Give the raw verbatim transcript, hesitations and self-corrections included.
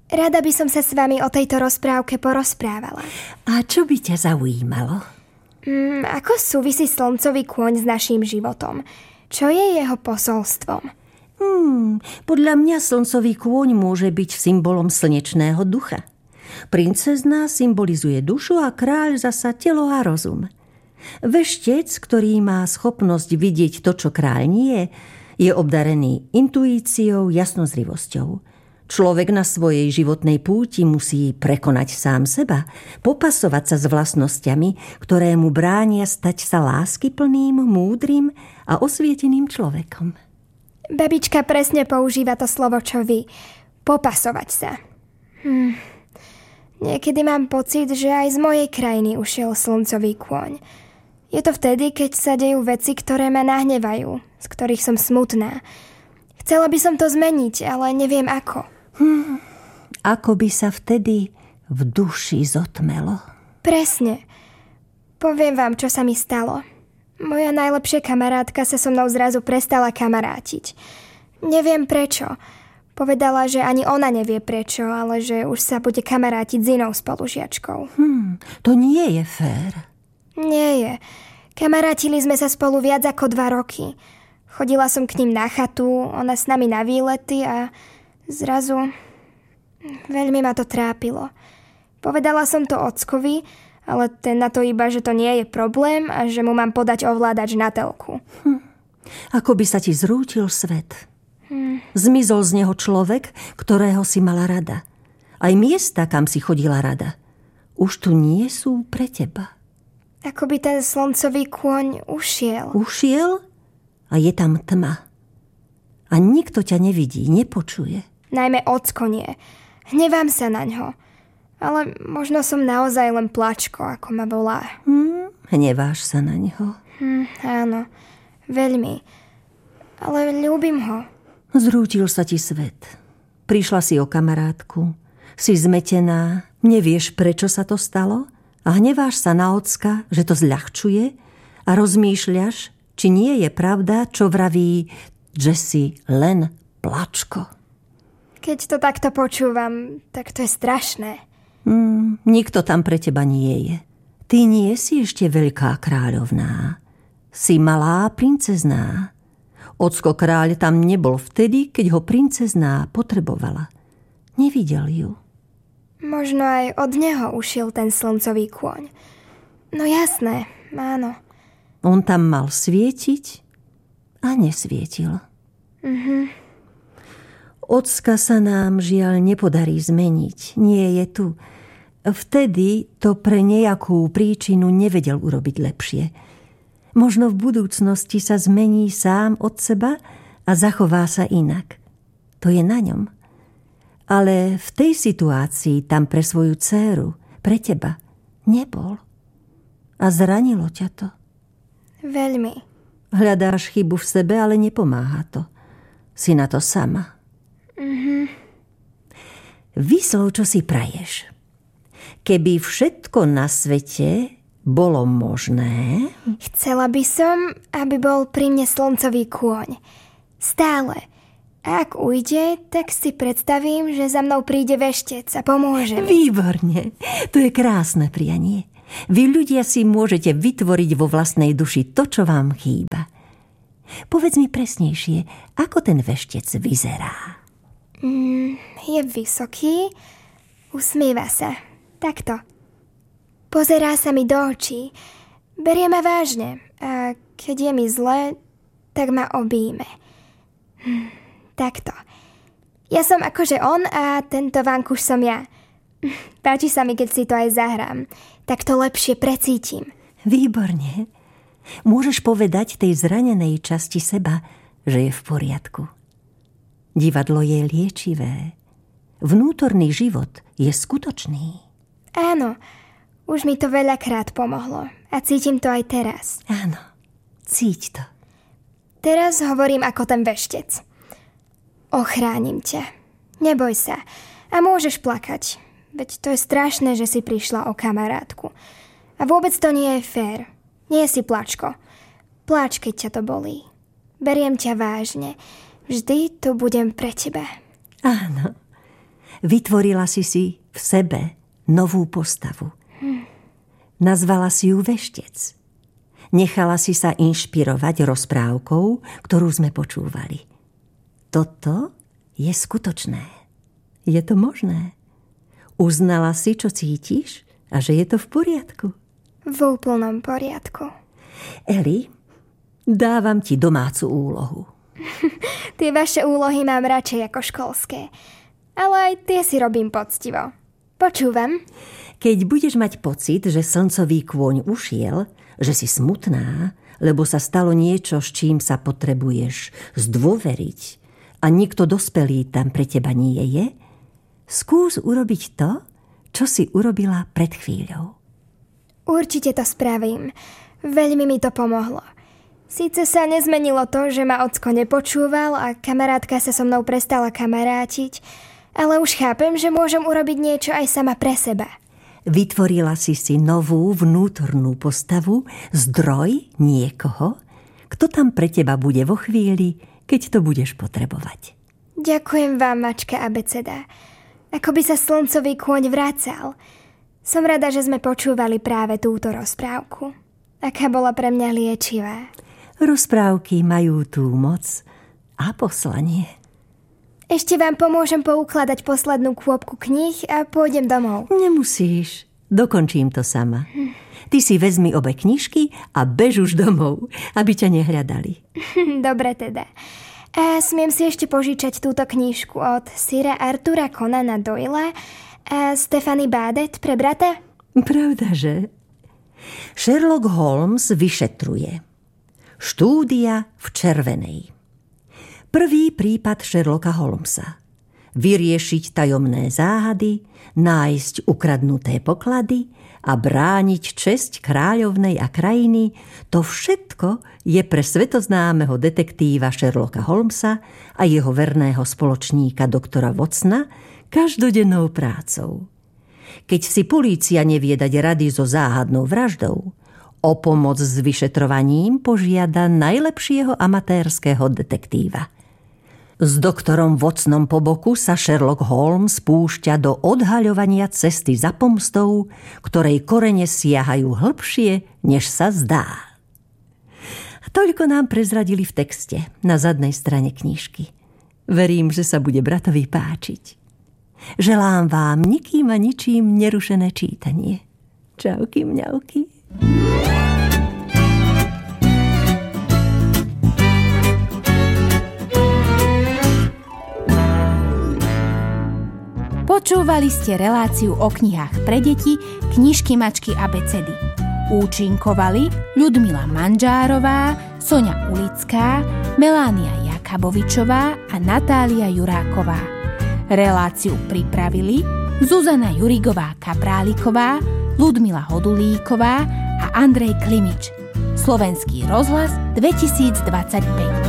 Rada by som sa s vami o tejto rozprávke porozprávala. A čo by ťa zaujímalo? Mm, ako súvisí slncový kôň s naším životom? Čo je jeho posolstvom? Hmm, podľa mňa slncový kôň môže byť symbolom slnečného ducha. Princezná symbolizuje dušu a kráľ zasa telo a rozum. Veštec, ktorý má schopnosť vidieť to, čo kráľ nie, je obdarený intuíciou, jasnozrivosťou. Človek na svojej životnej púti musí prekonať sám seba, popasovať sa s vlastnosťami, ktoré mu bránia stať sa láskyplným, múdrym a osvieteným človekom. Babička presne používa to slovo, čo vy. Popasovať sa. Hm. Niekedy mám pocit, že aj z mojej krajiny ušiel slncový kôň. Je to vtedy, keď sa dejú veci, ktoré ma nahnevajú, z ktorých som smutná. Chcela by som to zmeniť, ale neviem ako. Hmm, ako by sa vtedy v duši zotmelo. Presne. Poviem vám, čo sa mi stalo. Moja najlepšia kamarátka sa so mnou zrazu prestala kamarátiť. Neviem prečo. Povedala, že ani ona nevie prečo, ale že už sa bude kamarátiť s inou spolužiačkou. Hmm, to nie je fér. Nie je. Kamarátili sme sa spolu viac ako dva roky. Chodila som k ním na chatu, ona s nami na výlety a zrazu veľmi ma to trápilo. Povedala som to ockovi, ale ten na to iba, že to nie je problém a že mu mám podať ovládač na telku. Hm. Ako by sa ti zrútil svet. Hm. Zmizol z neho človek, ktorého si mala rada. Aj miesta, kam si chodila rada. Už tu nie sú pre teba. Ako by ten slncový kôň ušiel. Ušiel? A je tam tma. A nikto ťa nevidí, nepočuje. Najmä ocko nie. Hnevám sa na ňo. Ale možno som naozaj len plačko, ako ma volá. Hmm, hneváš sa na ňo? Hm, áno, veľmi. Ale ľúbim ho. Zrútil sa ti svet. Prišla si o kamarátku. Si zmetená, nevieš, prečo sa to stalo? A hneváš sa na ocka, že to zľahčuje? A rozmýšľaš, či nie je pravda, čo vraví, že si len plačko. Keď to takto počúvam, tak to je strašné. Hmm, nikto tam pre teba nie je. Ty nie si ešte veľká kráľovná. Si malá princezná. Ocko kráľ tam nebol vtedy, keď ho princezná potrebovala. Nevidel ju. Možno aj od neho ušiel ten slncový kôň. No jasné, áno. On tam mal svietiť a nesvietil. Mhm. Ocka sa nám žiaľ nepodarí zmeniť. Nie je tu. Vtedy to pre nejakú príčinu nevedel urobiť lepšie. Možno v budúcnosti sa zmení sám od seba a zachová sa inak. To je na ňom. Ale v tej situácii tam pre svoju dcéru, pre teba, nebol. A zranilo ťa to. Veľmi. Hľadáš chybu v sebe, ale nepomáha to. Si na to sama. Mhm. Vyslov, čo si praješ. Keby všetko na svete bolo možné... Chcela by som, aby bol pri mne slncový kôň. Stále. A ak ujde, tak si predstavím, že za mnou príde veštec a pomôže mi. Výborne. To je krásne prianie. Vy ľudia si môžete vytvoriť vo vlastnej duši to, čo vám chýba. Povedz mi presnejšie, ako ten veštec vyzerá. Mm, je vysoký, usmieva sa. Takto. Pozerá sa mi do očí. Berie ma vážne. A keď je mi zle, tak ma obíme. Hm. Takto. Ja som akože on a tento vankuš som ja. Páči sa mi, keď si to aj zahrám. Tak to lepšie precítim. Výborne. Môžeš povedať tej zranenej časti seba, že je v poriadku. Divadlo je liečivé. Vnútorný život je skutočný. Áno, už mi to veľakrát pomohlo. A cítim to aj teraz. Áno, cíť to. Teraz hovorím ako ten veštec. Ochránim ťa. Neboj sa. A môžeš plakať. Veď to je strašné, že si prišla o kamarátku. A vôbec to nie je fér. Nie si plačko. Pláč, keď ťa to bolí. Beriem ťa vážne. Vždy tu budem pre teba. Áno. Vytvorila si si v sebe novú postavu. Hm. Nazvala si ju Veštec. Nechala si sa inšpirovať rozprávkou, ktorú sme počúvali. Toto je skutočné. Je to možné. Uznala si, čo cítiš a že je to v poriadku. V úplnom poriadku. Eli, dávam ti domácu úlohu. Tie vaše úlohy mám radšej ako školské. Ale aj tie si robím poctivo. Počúvam. Keď budeš mať pocit, že slncový kôň ušiel, že si smutná, lebo sa stalo niečo, s čím sa potrebuješ zdôveriť a nikto dospelý tam pre teba nie je, skús urobiť to, čo si urobila pred chvíľou. Určite to spravím. Veľmi mi to pomohlo. Síce sa nezmenilo to, že ma ocko nepočúval a kamarátka sa so mnou prestala kamarátiť, ale už chápem, že môžem urobiť niečo aj sama pre seba. Vytvorila si si novú vnútornú postavu, zdroj niekoho, kto tam pre teba bude vo chvíli, keď to budeš potrebovať. Ďakujem vám, mačka abeceda. Ako by sa slncový kôň vracal. Som rada, že sme počúvali práve túto rozprávku. Aká bola pre mňa liečivá. Rozprávky majú tú moc a poslanie. Ešte vám pomôžem poukladať poslednú kôpku kníh a pôjdem domov. Nemusíš. Dokončím to sama. Hm. Ty si vezmi obe knižky a bež už domov, aby ťa nehľadali. Dobre teda. A smiem si ešte požičať túto knižku od Sira Artura Conana Doyla a Stephanie Badet pre brata? Pravda, že? Sherlock Holmes vyšetruje. Štúdia v červenej. Prvý prípad Sherlocka Holmesa. Vyriešiť tajomné záhady, nájsť ukradnuté poklady a brániť česť kráľovnej a krajiny, to všetko je pre svetoznámeho detektíva Sherlocka Holmesa a jeho verného spoločníka doktora Watsona každodennou prácou. Keď si polícia nevie dať rady so záhadnou vraždou, o pomoc s vyšetrovaním požiada najlepšieho amatérskeho detektíva. S doktorom Watsonom po boku sa Sherlock Holmes púšťa do odhaľovania cesty za pomstou, ktorej korene siahajú hlbšie, než sa zdá. A toľko nám prezradili v texte na zadnej strane knižky. Verím, že sa bude bratovi páčiť. Želám vám nikým a ničím nerušené čítanie. Čauky, mňauky. Počúvali ste reláciu o knihách pre deti Knižky mačky abecedy. Účinkovali Ľudmila Manžárová, Soňa Ulická, Melánia Jakabovičová a Natália Juráková. Reláciu pripravili Zuzana Jurigová Kapráliková, Ľudmila Hodulíková a Andrej Klimič. Slovenský rozhlas dvetisícdvadsaťpäť.